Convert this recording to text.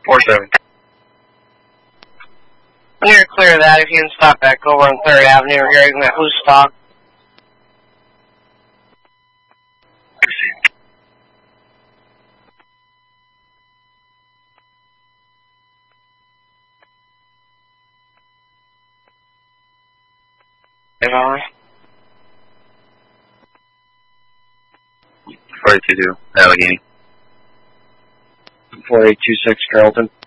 4-7. When you're clear of that, if you can stop back over on 3rd Avenue, we're hearing that loose stock. $42, Allegheny. 4826 Carlton.